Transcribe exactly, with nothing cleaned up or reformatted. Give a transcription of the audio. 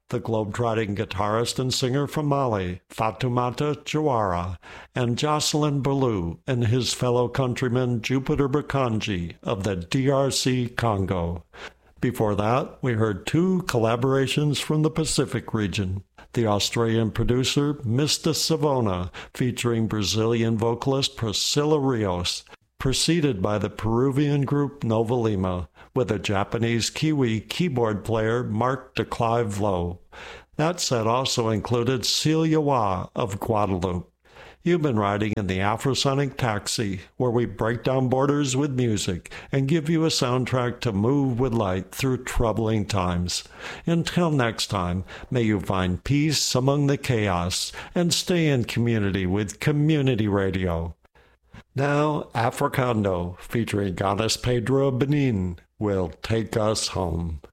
the globetrotting guitarist and singer from Mali, Fatoumata Jawara, and Jocelyn Ballou and his fellow countryman Jupiter Bakanji of the D R C Congo. Before that, we heard two collaborations from the Pacific region. The Australian producer Mista Savona, featuring Brazilian vocalist Priscila Rios, preceded by the Peruvian group Nova Lima, with a Japanese Kiwi keyboard player Mark de Clive Lowe. That set also included Celia Wah of Guadeloupe. You've been riding in the Afrosonic Taxi, where we break down borders with music and give you a soundtrack to move with light through troubling times. Until next time, may you find peace among the chaos and stay in community with Community Radio. Now, Africando, featuring Goddess Pedro Benin, will take us home.